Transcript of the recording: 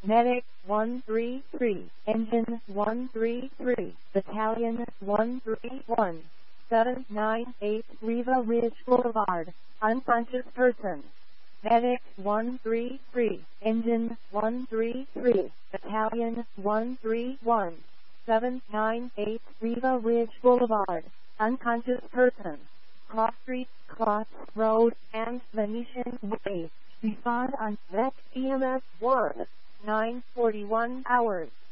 Medic 133, Engine 133, Battalion 131, 798 Riva Ridge Boulevard, unconscious person. Medic 133, Engine 133, Battalion 131, 798 Riva Ridge Boulevard, unconscious person. Cross Street, Cross Road, and Venetian Way. Respond on VEC EMS 1, 9:41 hours.